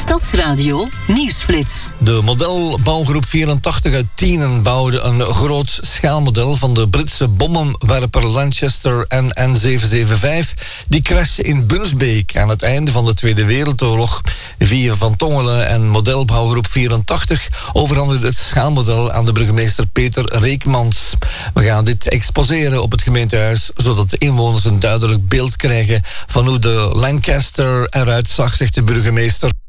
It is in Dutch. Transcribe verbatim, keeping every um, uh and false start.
Stadsradio Nieuwsflits. De modelbouwgroep vierentachtig uit Tienen bouwde een groot schaalmodel van de Britse bommenwerper Lanchester N N zeven zeven vijf. Die crashte in Bunsbeek aan het einde van de Tweede Wereldoorlog. Via Van Tongelen en modelbouwgroep vierentachtig overhandigde het schaalmodel aan de burgemeester Peter Reekmans. We gaan dit exposeren op het gemeentehuis, zodat de inwoners een duidelijk beeld krijgen van hoe de Lancaster eruit zag, zegt de burgemeester.